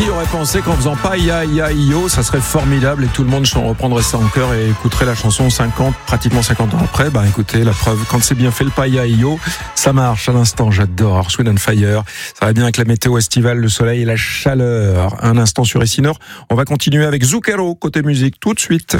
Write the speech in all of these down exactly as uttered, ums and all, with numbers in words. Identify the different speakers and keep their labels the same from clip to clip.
Speaker 1: Qui aurait pensé qu'en faisant pas ya ya yo, ça serait formidable et que tout le monde reprendrait ça en chœur et écouterait la chanson cinquante, pratiquement cinquante ans après. Bah écoutez, la preuve, quand c'est bien fait le pas ya yo, ça marche à l'instant. J'adore Earth, Wind and Fire. Ça va bien avec la météo estivale, le soleil et la chaleur. Un instant sur Ici Nord. On va continuer avec Zucchero côté musique tout de suite.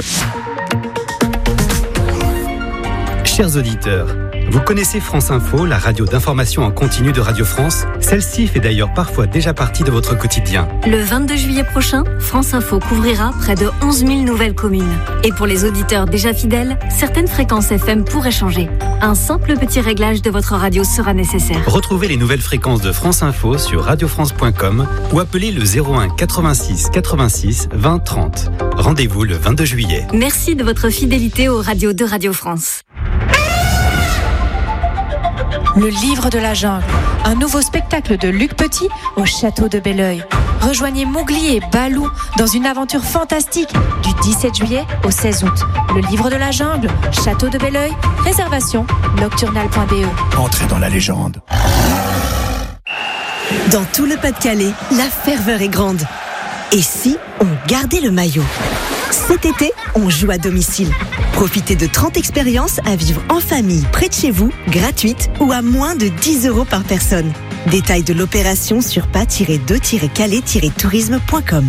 Speaker 2: Chers auditeurs, vous connaissez France Info, la radio d'information en continu de Radio France? Celle-ci fait d'ailleurs parfois déjà partie de votre quotidien.
Speaker 3: Le vingt-deux juillet prochain, France Info couvrira près de onze mille nouvelles communes. Et pour les auditeurs déjà fidèles, certaines fréquences F M pourraient changer. Un simple petit réglage de votre radio sera nécessaire.
Speaker 2: Retrouvez les nouvelles fréquences de France Info sur radio france point com ou appelez le zéro un quatre-vingt-six quatre-vingt-six vingt trente. Rendez-vous le vingt-deux juillet.
Speaker 3: Merci de votre fidélité aux radios de Radio France.
Speaker 4: Le livre de la jungle, un nouveau spectacle de Luc Petit au château de Belleuil. Rejoignez Mowgli et Balou dans une aventure fantastique du dix-sept juillet au seize août. Le livre de la jungle, château de Belleuil, réservation nocturnal point b e.
Speaker 5: Entrez dans la légende.
Speaker 6: Dans tout le Pas-de-Calais, la ferveur est grande. Et si on gardait le maillot ? Cet été, on joue à domicile. Profitez de trente expériences à vivre en famille près de chez vous, gratuites ou à moins de dix euros par personne. Détails de l'opération sur pas tiret deux tiret calais tiret tourisme point com.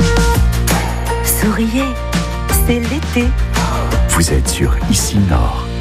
Speaker 6: Souriez, c'est l'été.
Speaker 5: Vous êtes sur Ici Nord.